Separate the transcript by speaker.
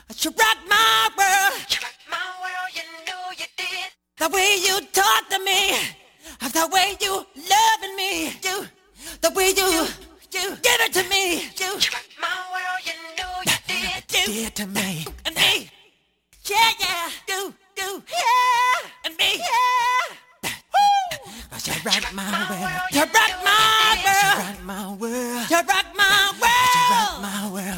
Speaker 1: You rock my world.
Speaker 2: You rock my world, you know you did.
Speaker 1: The way you talk to me, the way you loving me, the way you give it to me,
Speaker 2: You rock my world, you know you did.
Speaker 1: did to me, and me, yeah, do, yeah, and me, yeah. Woo! You rock my world, you rock my world, you rock my world, you rock my world, you rock my world.